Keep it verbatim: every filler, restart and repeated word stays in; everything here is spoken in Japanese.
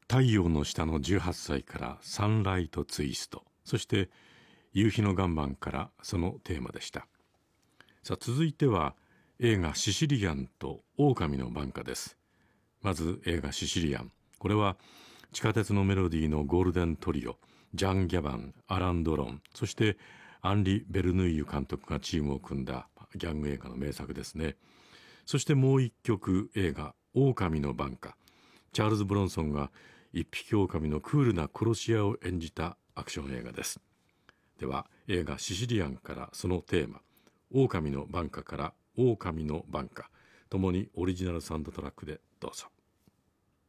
太陽の下のじゅうはっさいからサンライトツイスト、そして夕日の岩盤からそのテーマでした。さあ続いては映画シシリアンと狼の挽歌です。まず映画シシリアン、これは地下鉄のメロディーのゴールデントリオ、ジャン・ギャバン、アラン・ドロン、そしてアンリ・ベルヌイユ監督がチームを組んだギャング映画の名作ですね。そしてもう一曲映画狼の挽歌、チャールズ・ブロンソンが一匹狼のクールな殺し屋を演じたアクション映画です。では映画シシリアンからそのテーマ狼の挽歌から狼の挽歌、ともにオリジナルサウンドトラックでどうぞ。